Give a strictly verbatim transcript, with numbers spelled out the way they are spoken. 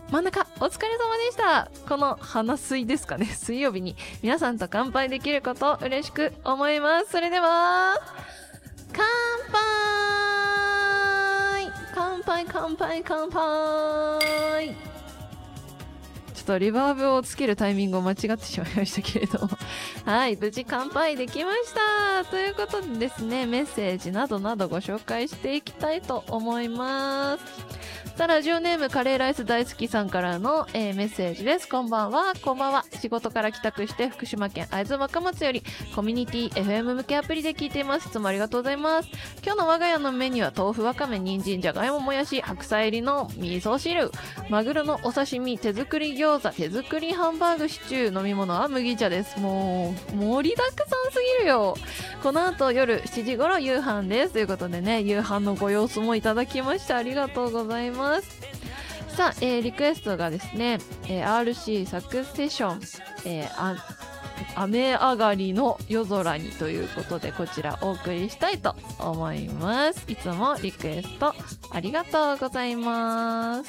真ん中お疲れ様でした。この花水ですかね、水曜日に皆さんと乾杯できることを嬉しく思います。それでは乾杯乾杯乾杯乾杯。ちょっとリバーブをつけるタイミングを間違ってしまいましたけれどもはい、無事乾杯できましたということでですね、メッセージなどなどご紹介していきたいと思います。さあ、ラジオネームカレーライス大好きさんからの、えー、メッセージです。こんばんは。こんばんは。仕事から帰宅して福島県会津若松よりコミュニティ エフエム 向けアプリで聞いています。いつもありがとうございます。今日の我が家のメニューは豆腐、わかめ、人参、じゃがいも、もやし、白菜入りの味噌汁、マグロのお刺身、手作り餃子、手作りハンバーグシチュー、飲み物は麦茶です。もう盛りだくさんすぎるよ。この後夜しちじ頃夕飯ですということでね、夕飯のご様子もいただきました。ありがとうございます。さあ、えー、リクエストがですね、えー、アールシー サクセション、えー、あ雨上がりの夜空にということで、こちらお送りしたいと思います。いつもリクエストありがとうございます。